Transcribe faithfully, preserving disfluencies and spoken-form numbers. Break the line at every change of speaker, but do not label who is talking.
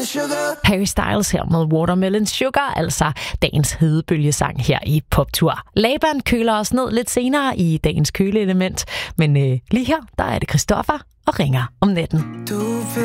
Harry Styles her med Watermelon Sugar, altså dagens hedebølgesang her i Poptur. Laban køler os ned lidt senere i dagens køleelement, men øh, lige her, der er det Christoffer og Ringer om natten.